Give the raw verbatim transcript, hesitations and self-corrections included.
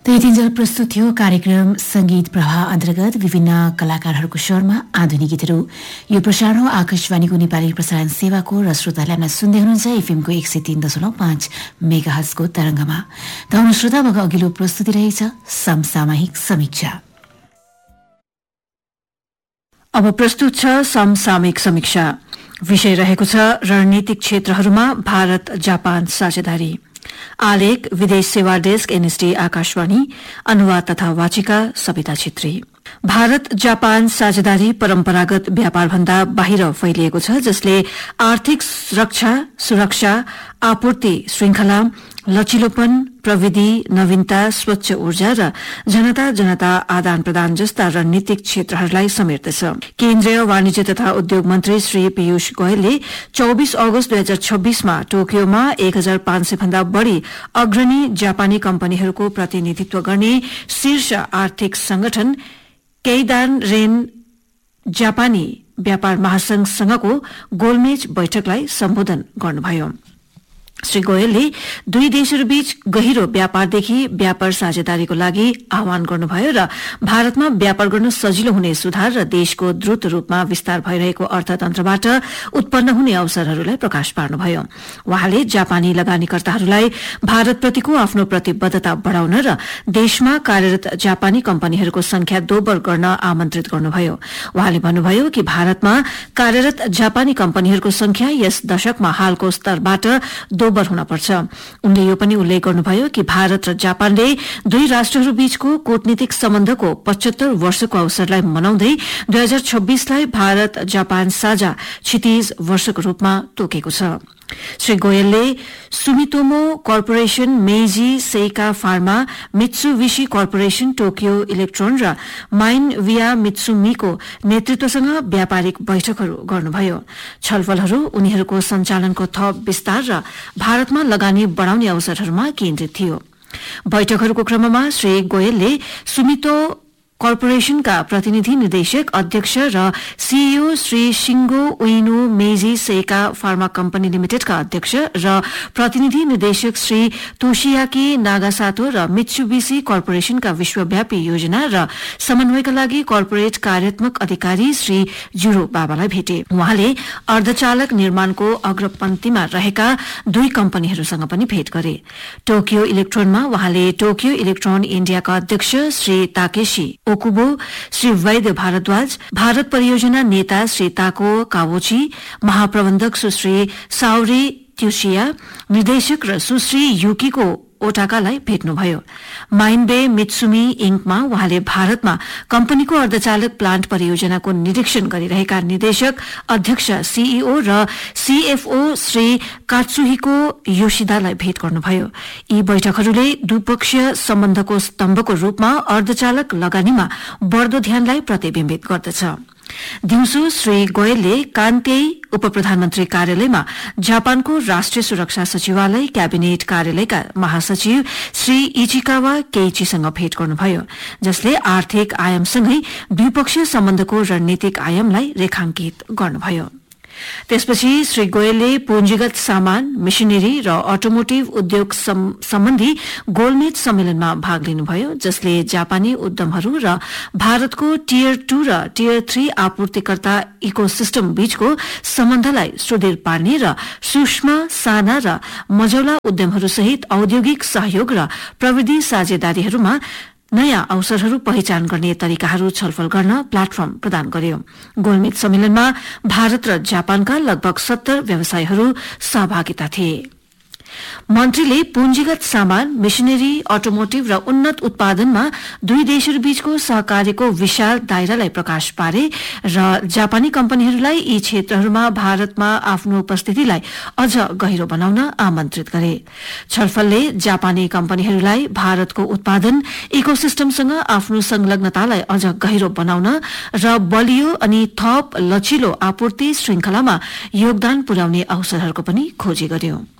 तिनजल प्रस्तुत थियो कार्यक्रम संगीत प्रवाह अन्तर्गत विभिन्न कलाकारहरूको स्वरमा आधुनिक गीतहरू। यो प्रसारण हो आकाशवाणीको नेपाली प्रसारण सेवाको र श्रोताले हामीलाई सुन्दै हुनुहुन्छ एफएमको एक सय तीन दशमलव पाँच मेगा हर्जको तरंगमा। त हुन श्रोता मग अघिल्लो प्रस्तुति रहेछ समसामयिक समीक्षा। अब प्रस्तुत छ समसामयिक समीक्षा। विषय रहेको छ रणनीतिक क्षेत्रहरूमा भारत जापान साझेदारी। आलेख विदेश सेवा डेस्क एनएसडी आकाशवाणी। अनुवाद तथा वाचिका सविता छेत्री। भारत जापान साझेदारी परम्परागत व्यापारभन्दा बाहिर फैलिएको छ, जसले आर्थिक रक्षा, सुरक्षा, आपूर्ति श्रृंखला, लचिलोपन, प्रविधि, नवीनता, स्वच्छ ऊर्जा र जनता जनता आदान प्रदान जस्ता रणनीतिक क्षेत्रहरूलाई समेट्दछ। केन्द्रीय वाणिज्य तथा उद्योग मन्त्री श्री पीयूष गोयलले चौबीस अगस्त दुई हजार छब्बीसमा टोकियोमा एक हजार पाँच सय भन्दा बढ़ी अग्रणी जापानी कम्पनीहरूको प्रतिनिधित्व गर्ने शीर्ष आर्थिक संगठन केइदान रेन जापानी व्यापार महासंघसँगको गोलमेज बैठकलाई सम्बोधन गर्नुभयो। श्री गोयलले दुई देशहरूबीच गहिरो व्यापारदेखि व्यापार साझेदारीको लागि आह्वान गर्नुभयो र भारतमा व्यापार गर्न सजिलो हुने सुधार र देशको द्रुत रूपमा विस्तार भइरहेको अर्थतन्त्रबाट उत्पन्न हुने अवसरहरूलाई प्रकाश पार्नुभयो। वहाँले जापानी लगानीकर्ताहरूलाई भारतप्रतिको आफ्नो प्रतिबद्धता बढ़ाउन र देशमा कार्यरत जापानी कम्पनीहरूको संख्या दोब्बर गर्न आमन्त्रित गर्नुभयो। वहाँले भन्नुभयो कि भारतमा कार्यरत जापानी कम्पनीहरूको संख्या यस दशकमा हालको स्तरबाट दोब्बर हुन पर्छ। उनले यो पनि उल्लेख गर्नुभयो कि भारत र जापानले दुई राष्ट्रहरूबीचको कूटनीतिक सम्बन्धको पचहत्तर वर्षको अवसरलाई मनाउँदै दुई हजार छब्बीसलाई भारत जापान साझा क्षितिज वर्षको रूपमा तोकेको छ। श्री गोयलले Sumitomo corporation, Meiji सेइका pharma, Mitsubishi corporation, Tokyo electron र माइन विया मित्सुमीको नेतृत्वसँग व्यापारिक बैठकहरू गर्नुभयो। छलफलहरू उनीहरूको सञ्चालनको थप विस्तार र भारतमा लगानी बढ़ाउने अवसरहरूमा केन्द्रित थियो। बैठकहरूको क्रममा श्री गोयलले सुमितो कर्पोरेशनका प्रतिनिधि निर्देशक अध्यक्ष र CEO Shri Shingo उइनो, Meiji सेइका pharma company लिमिटेडका अध्यक्ष र प्रतिनिधि निर्देशक श्री तोशियाकी नागासातो र मित्सुबिशी कर्पोरेशनका विश्वव्यापी योजना र समन्वयका लागि कर्पोरेट कार्यात्मक अधिकारी श्री जुरो बाबालाई भेटे। उहाँले अर्धचालक निर्माणको अग्रपंक्तिमा रहेका दुई कम्पनीहरूसँग पनि भेट गरे। टोकियो इलेक्ट्रोनमा उहाँले टोकियो इलेक्ट्रोन इण्डियाका अध्यक्ष श्री ताकेशी ओकुबो, श्री वैद्य भारद्वाज, भारत परियोजना नेता श्री ताको कावोची, महाप्रबन्धक सुश्री साउरी त्युशिया, निर्देशक र सुश्री युकीको ओटाकालाई भेट्नुभयो। माइनबे मित्सुमी इंकमा उहाँले भारतमा कम्पनीको अर्धचालक प्लान्ट परियोजनाको निरीक्षण गरिरहेका निर्देशक अध्यक्ष सीईओ र सीएफओ श्री कात्सुहिको योशिदालाई भेट गर्नुभयो। यी बैठकहरूले द्विपक्षीय सम्बन्धको स्तम्भको रूपमा अर्धचालक लगानीमा बढ़दो ध्यानलाई प्रतिबिम्बित गर्दछ। दिउँसो श्री गोयलले कान्ते उप प्रधानमन्त्री कार्यालयमा जापानको राष्ट्रिय सुरक्षा सचिवालय क्याबिनेट कार्यालयका महासचिव श्री इचिकावा केइचीसँग भेट गर्नुभयो, जसले आर्थिक आयामसँगै द्विपक्षीय सम्बन्धको रणनीतिक आयामलाई रेखांकित गर्नुभयो। त्यसपछि श्री गोयलले पुँजीगत सामान, मिशनरी र अटोमोटिभ उद्योग सम्बन्धी गोलमेज सम्मेलनमा भाग लिनुभयो, जसले जापानी उद्यमहरू र भारतको टियर टू र टियर थ्री आपूर्तिकर्ता इकोसिस्टम बीचको सम्बन्धलाई सुदृढ़ पार्ने र सूक्ष्म, साना र मझौला उद्यमहरूसहित औद्योगिक सहयोग र प्रविधि साझेदारीहरूमा नयाँ अवसरहरू पहिचान गर्ने तरिकाहरू छलफल गर्न प्लेटफर्म प्रदान गर्यो। गोलमेज सम्मेलनमा भारत र जापानका लगभग सत्तर व्यवसायीहरू सहभागिता थिए। मन्त्रीले पुँजीगत सामान, मिशनरी, अटोमोटिभ र उन्नत उत्पादनमा दुई देशहरूबीचको सहकार्यको विशाल दायरालाई प्रकाश पारे र जापानी कम्पनीहरूलाई यी क्षेत्रहरूमा भारतमा आफ्नो उपस्थितिलाई अझ गहिरो बनाउन आमन्त्रित गरे। छलफलले जापानी कम्पनीहरूलाई भारतको उत्पादन इकोसिस्टमसँग आफ्नो संलग्नतालाई अझ गहिरो बनाउन र बलियो अनि थप लचिलो आपूर्ति श्रृंखलामा योगदान पुर्याउने अवसरहरूको पनि खोजी गर्यो।